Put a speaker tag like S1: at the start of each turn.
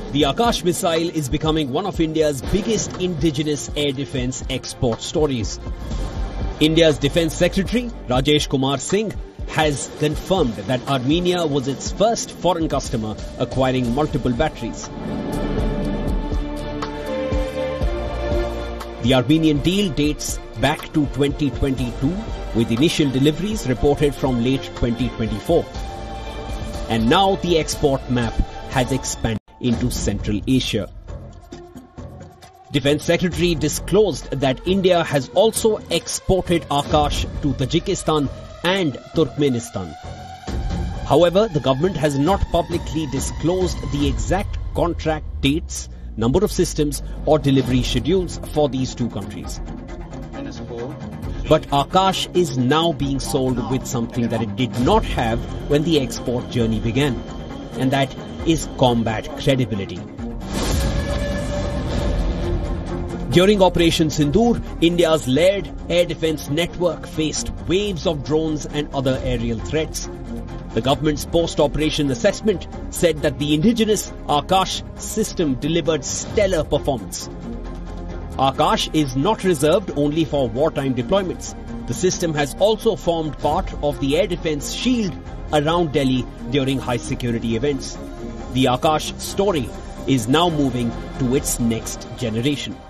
S1: The Akash missile is becoming one of India's biggest indigenous air defence export stories. India's Defence Secretary Rajesh Kumar Singh has confirmed that Armenia was its first foreign customer acquiring multiple batteries. The Armenian deal dates back to 2022, with initial deliveries reported from late 2024. And now the export map has expanded into Central Asia. Defence Secretary disclosed that India has also exported Akash to Tajikistan and Turkmenistan. However, the government has not publicly disclosed the exact contract dates, number of systems or delivery schedules for these two countries. But Akash is now being sold with something that it did not have when the export journey began, and that is combat credibility. During Operation Sindoor, India's layered air defence network faced waves of drones and other aerial threats. The government's post-operation assessment said that the indigenous Akash system delivered stellar performance. Akash is not reserved only for wartime deployments. The system has also formed part of the air defence shield around Delhi during high-security events. The Akash story is now moving to its next generation.